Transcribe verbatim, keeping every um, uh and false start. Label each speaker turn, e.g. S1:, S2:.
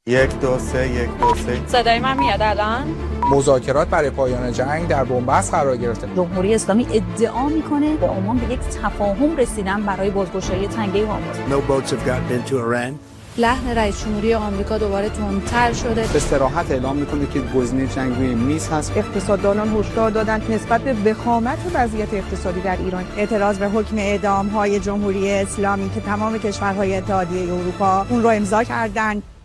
S1: یک دو سه یک دو سه.
S2: صدای من میاد الان؟
S3: مذاکرات برای پایان جنگ در بنبست قرار گرفته.
S4: جمهوری اسلامی ادعا میکنه با عمان به یک تفاهم رسیدن برای بازگشایی تنگه هرمز.
S5: No boats have gotten into Iran.
S2: لحن رئیس جمهوری آمریکا دوباره تندتر شده.
S6: به صراحت اعلام میکنه که گزینه جنگ روی میز هست.
S7: اقتصاددانان هشدار دادند نسبت به وخامت وضعیت اقتصادی در ایران اعتراض به حکم اعدام‌های جمهوری اسلامی که تمام کشورهای اتحادیه اروپا اون رو امضا کردند.